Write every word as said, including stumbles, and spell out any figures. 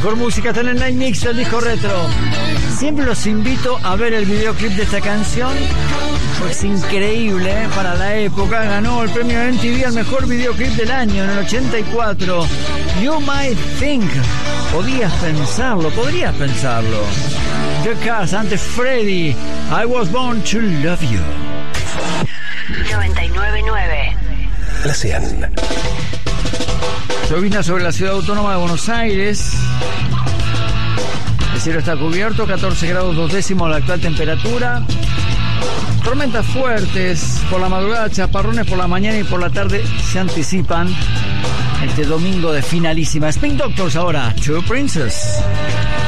mejor música está en el Night Mix del disco retro. Siempre los invito a ver el videoclip de esta canción, pues es increíble, ¿eh? Para la época. Ganó el premio M T V al mejor videoclip del año en el ochenta y cuatro. You Might Think. Podías pensarlo, podrías pensarlo. The Cars, antes Freddy. I Was Born to Love You. noventa y nueve punto nueve. La cien. Llovizna sobre la ciudad autónoma de Buenos Aires. El cielo está cubierto, catorce grados dos décimos la actual temperatura. Tormentas fuertes por la madrugada, chaparrones por la mañana y por la tarde se anticipan este domingo de finalísima. Spin Doctors ahora, Two Princess.